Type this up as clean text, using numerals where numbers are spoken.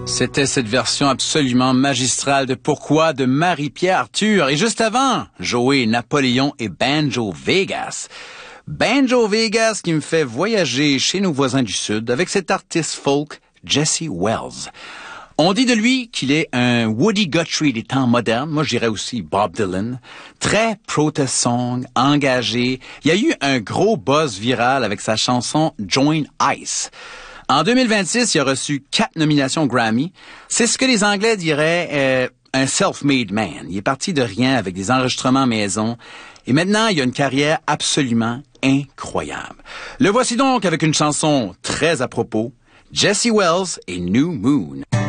C'était cette version absolument magistrale de Pourquoi de Marie-Pierre Arthur. Et juste avant, Joey Napoléon et Banjo Vegas. Banjo Vegas qui me fait voyager chez nos voisins du Sud avec cet artiste folk Jesse Wells. On dit de lui qu'il est un Woody Guthrie des temps modernes. Moi, je dirais aussi Bob Dylan. Très protest-song, engagé. Il y a eu un gros buzz viral avec sa chanson Join Ice. En 2026, il a reçu 4 nominations Grammy. C'est ce que les Anglais diraient un self-made man. Il est parti de rien avec des enregistrements maison. Et maintenant, il a une carrière absolument incroyable. Le voici donc avec une chanson très à propos. Jesse Wells et New Moon.